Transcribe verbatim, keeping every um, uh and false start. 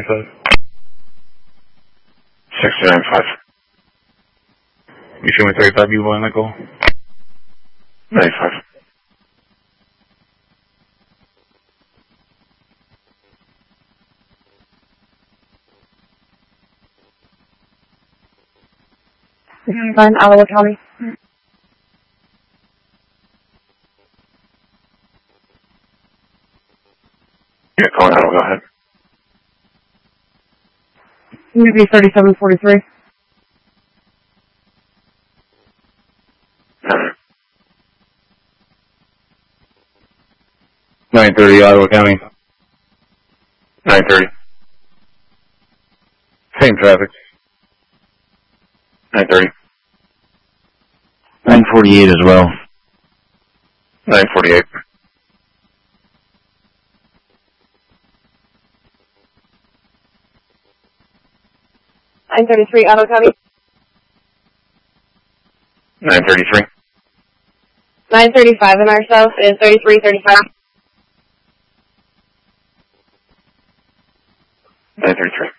thirty-five. sixty-nine five. You show me thirty-five, you want Nickel? ninety-five. Fine, Iowa County. Yeah, calling out, go ahead. Maybe thirty-seven forty-three. nine thirty, Iowa County. nine thirty. Same traffic. nine thirty. nine forty-eight as well. nine forty-eight. nine thirty-three, Iowa County. nine thirty-three. nine thirty-five in our south is thirty-three thirty-five. nine thirty-three.